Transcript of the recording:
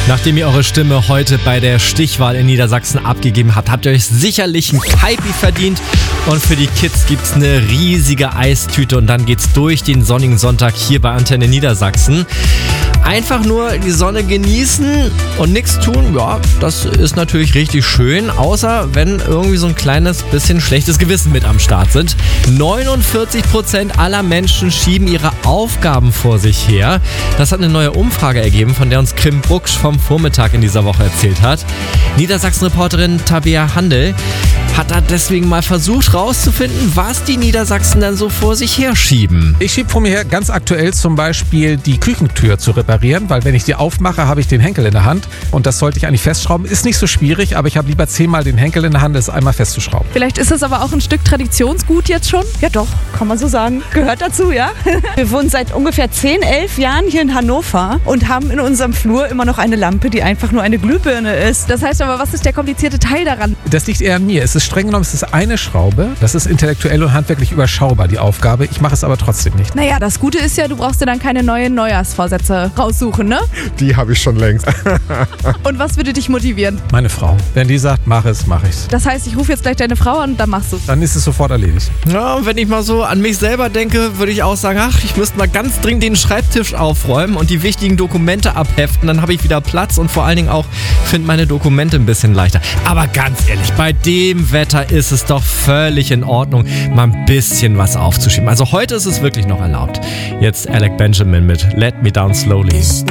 Nachdem ihr eure Stimme heute bei der Stichwahl in Niedersachsen abgegeben habt, habt ihr euch sicherlich ein Kaipi verdient. Und für die Kids gibt's eine riesige Eistüte und dann geht's durch den sonnigen Sonntag hier bei Antenne Niedersachsen. Einfach nur die Sonne genießen und nichts tun, ja, das ist natürlich richtig schön, außer wenn irgendwie so ein kleines bisschen schlechtes Gewissen mit am Start sind. 49% aller Menschen schieben ihre Aufgaben vor sich her. Das hat eine neue Umfrage ergeben, von der uns Kim Bucksch vom Vormittag in dieser Woche erzählt hat. Niedersachsen-Reporterin Tabea Handel hat da deswegen mal versucht rauszufinden, was die Niedersachsen dann so vor sich herschieben. Ich schiebe vor mir her ganz aktuell zum Beispiel die Küchentür zu reparieren, weil wenn ich die aufmache, habe ich den Henkel in der Hand und das sollte ich eigentlich festschrauben. Ist nicht so schwierig, aber ich habe lieber 10-mal den Henkel in der Hand, als einmal festzuschrauben. Vielleicht ist es aber auch ein Stück Traditionsgut jetzt schon? Ja doch, kann man so sagen. Gehört dazu, ja. Wir wohnen seit ungefähr 10, 11 Jahren hier in Hannover und haben in unserem Flur immer noch eine Lampe, die einfach nur eine Glühbirne ist. Das heißt aber, was ist der komplizierte Teil daran? Das liegt eher an mir. Es ist streng genommen, es ist eine Schraube. Das ist intellektuell und handwerklich überschaubar, die Aufgabe. Ich mache es aber trotzdem nicht. Naja, das Gute ist ja, du brauchst dir dann keine neuen Neujahrsvorsätze raussuchen, ne? Die habe ich schon längst. Und was würde dich motivieren? Meine Frau. Wenn die sagt, mach es, mach ich's. Das heißt, ich rufe jetzt gleich deine Frau an und dann machst du es. Dann ist es sofort erledigt. Ja, und wenn ich mal so an mich selber denke, würde ich auch sagen, ach, ich müsste mal ganz dringend den Schreibtisch aufräumen und die wichtigen Dokumente abheften. Dann habe ich wieder Platz und vor allen Dingen auch finde meine Dokumente ein bisschen leichter. Aber ganz ehrlich, bei dem Wetter ist es doch völlig in Ordnung, mal ein bisschen was aufzuschieben. Also heute ist es wirklich noch erlaubt. Jetzt Alec Benjamin mit Let Me Down Slowly.